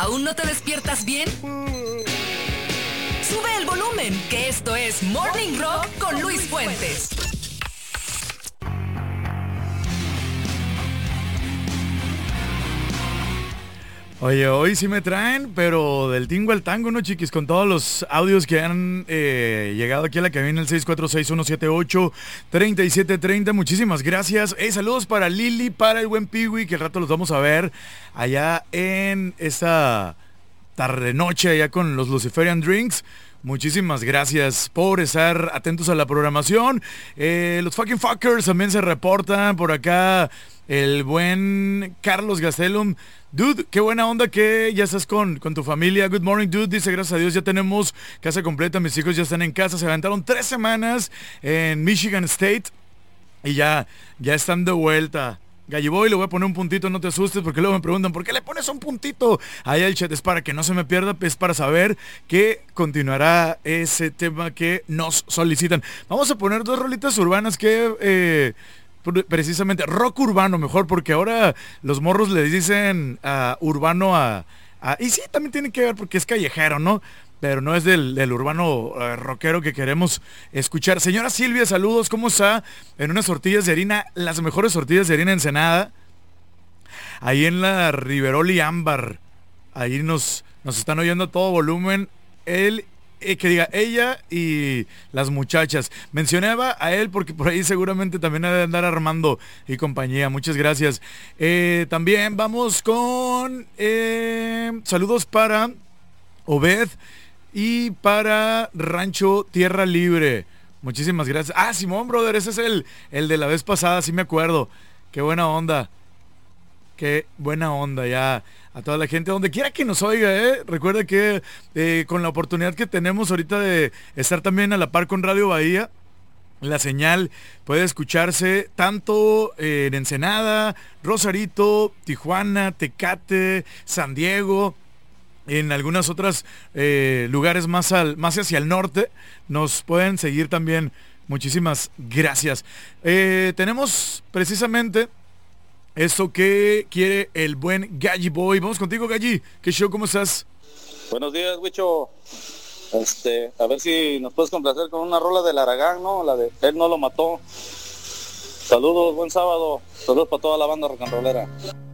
¿Aún no te despiertas bien? Sube el volumen, que esto es Morning Rock con Luis Fuentes. Oye, hoy sí me traen, pero del tingo al tango, ¿no, chiquis? Con todos los audios que han llegado aquí a la cabina, el 646-178-3730. Muchísimas gracias. Saludos para Lili, para el buen Piwi, que al rato los vamos a ver allá en esta tarde-noche, allá con los Luciferian Drinks. Muchísimas gracias por estar atentos a la programación. Los fucking fuckers también se reportan por acá. El buen Carlos Gastelum. Dude, qué buena onda que ya estás con tu familia. Good morning, dude. Dice, gracias a Dios, ya tenemos casa completa. Mis hijos ya están en casa. Se aventaron 3 semanas en Michigan State. Y ya están de vuelta. Galliboy, le voy a poner un puntito, no te asustes, porque luego me preguntan, ¿por qué le pones un puntito? Ahí el chat es para que no se me pierda, es para saber que continuará ese tema que nos solicitan. Vamos a poner 2 rolitas urbanas que... precisamente rock urbano mejor, porque ahora los morros le dicen urbano y sí, también tiene que ver porque es callejero, ¿no? Pero no es del urbano rockero que queremos escuchar. Señora Silvia, saludos, ¿cómo está? En unas tortillas de harina, las mejores tortillas de harina Ensenada, ahí en la Riveroli Ámbar, ahí nos están oyendo a todo volumen, que diga ella y las muchachas. Mencionaba a él porque por ahí seguramente también ha de andar Armando y compañía. Muchas gracias. También vamos con saludos para Obed y para Rancho Tierra Libre. Muchísimas gracias. Simón, brother, ese es el de la vez pasada, sí me acuerdo. Qué buena onda. Qué buena onda, ya. A toda la gente, donde quiera que nos oiga, recuerda que con la oportunidad que tenemos ahorita de estar también a la par con Radio Bahía, la señal puede escucharse tanto en Ensenada, Rosarito, Tijuana, Tecate, San Diego, en algunas otras lugares más hacia el norte. Nos pueden seguir también. Muchísimas gracias. Tenemos precisamente esto que quiere el buen Galli Boy. Vamos contigo, Galli. ¿Qué show? ¿Cómo estás? Buenos días, Wicho. A ver si nos puedes complacer con una rola del Aragán, ¿no? La de Él no lo mató. Saludos, buen sábado. Saludos para toda la banda rock and rollera.